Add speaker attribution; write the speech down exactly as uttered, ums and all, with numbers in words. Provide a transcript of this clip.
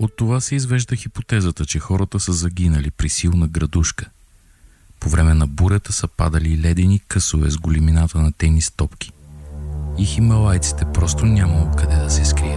Speaker 1: От това се извежда хипотезата, че хората са загинали при силна градушка. По време на бурята са падали ледени късове с големината на тенис топки. И хималайците просто нямало къде да се скрият.